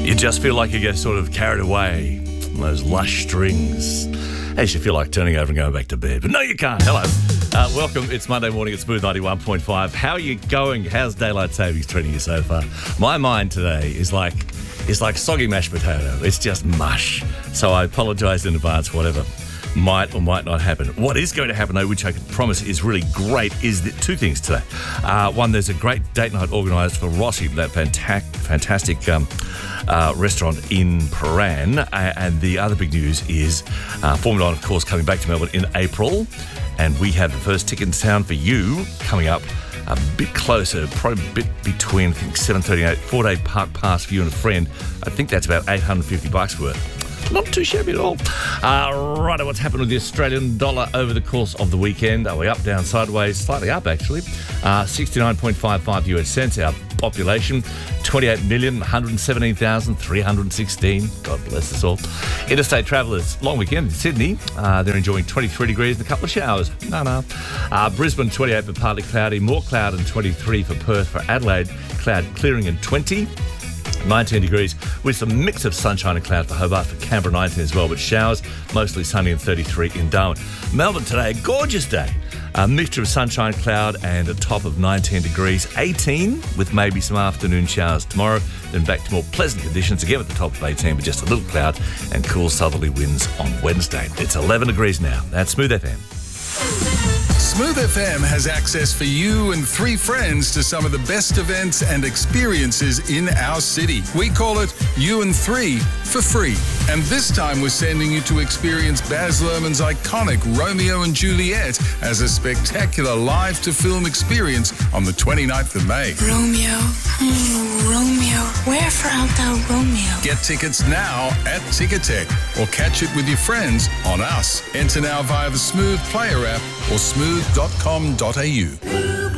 You just feel like you get sort of carried away on those lush strings as you feel like turning over and going back to bed. But no, you can't. Hello. Welcome. It's Monday morning at Smooth 91.5. How are you going? How's daylight savings treating you so far? My mind today is like soggy mashed potato. It's just mush. So I apologise in advance for whatever might or might not happen. What is going to happen, though, which I can promise is really great, is that two things today. One, there's a great date night organised for Rossi, that fantastic restaurant in Paran. And the other big news is Formula 1, of course, coming back to Melbourne in April. And we have the first ticket in town for you coming up a bit closer, probably a bit between, I think, 7:30 and 8, 4-day park pass for you and a friend. I think that's about $850 worth. Not too shabby at all. Right, what's happened with the Australian dollar over the course of the weekend? Are we up, down, sideways? Slightly up, actually. 69.55 US cents. Our population, 28,117,316. God bless us all. Interstate travellers, long weekend in Sydney. They're enjoying 23 degrees and a couple of showers. Brisbane, 28 but partly cloudy. More cloud and 23 for Perth. For Adelaide, cloud clearing and 20. 19 degrees with some mix of sunshine and cloud for Hobart. For Canberra, 19 as well, but showers, mostly sunny and 33 in Darwin. Melbourne today, a gorgeous day. A mixture of sunshine, cloud and a top of 19 degrees. 18 with maybe some afternoon showers tomorrow. Then back to more pleasant conditions, again at the top of 18 with just a little cloud and cool southerly winds on Wednesday. It's 11 degrees now. That's Smooth FM. Smooth FM has access for you and 3 friends to some of the best events and experiences in our city. We call it You and 3 for free. And this time we're sending you to experience Baz Luhrmann's iconic Romeo and Juliet as a spectacular live-to-film experience on the 29th of May. Romeo, Romeo, wherefore art thou Romeo? Get tickets now at Ticketek or catch it with your friends on Us. Enter now via the Smooth Player app or smooth.com.au.